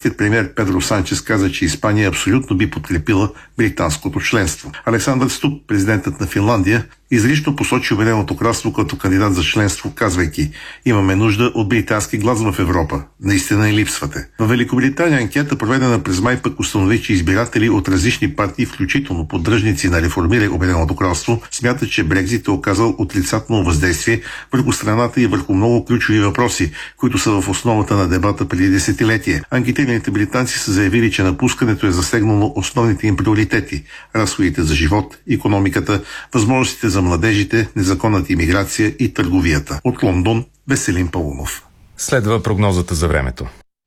испанският премиер Педро Санчес каза, че Испания абсолютно би подкрепила британското членство. Александър Ступ, президентът на Финландия, изрично посочи Обединеното кралство като кандидат за членство, казвайки: имаме нужда от британски глас в Европа. Наистина ни липсвате. В Великобритания анкета, проведена през май, пък установи, че избиратели от различни партии, включително поддръжници на реформирай Обединеното кралство, смятат, че Брекзит е оказал отрицателно въздействие върху страната и върху много ключови въпроси, които са в основата на дебата преди десетилетие. Анкетираните британци са заявили, че напускането е засегнало основните им приоритети – разходите за живот, икономиката, възможностите за младежите, незаконната имиграция и търговията. От Лондон, Веселин Паунов. Следва прогнозата за времето.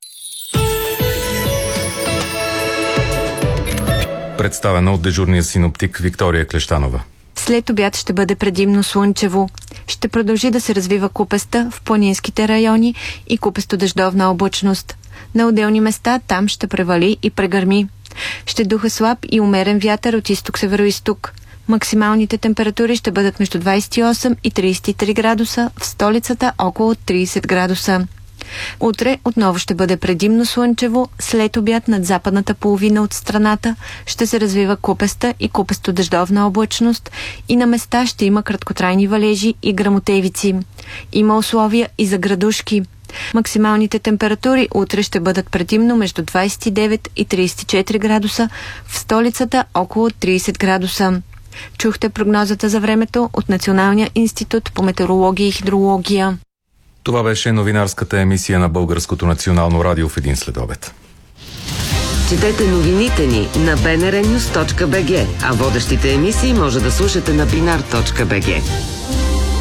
Представена от дежурния синоптик Виктория Клещанова. След обяд ще бъде предимно слънчево. Ще продължи да се развива купеста в планинските райони и купесто-дъждовна облачност. На отделни места там ще превали и прегърми. Ще духа слаб и умерен вятър от изток-североизток. Максималните температури ще бъдат между 28 и 33 градуса, в столицата около 30 градуса. Утре отново ще бъде предимно слънчево, след обяд над западната половина от страната ще се развива купеста и купесто-дъждовна облачност и на места ще има краткотрайни валежи и гръмотевици. Има условия и за градушки. Максималните температури утре ще бъдат предимно между 29 и 34 градуса, в столицата около 30 градуса. Чухте прогнозата за времето от Националния институт по метеорология и хидрология. Това беше новинарската емисия на Българското национално радио в един следобед. Четете новините ни на bnrnews.bg, а водещите емисии може да слушате на binar.bg.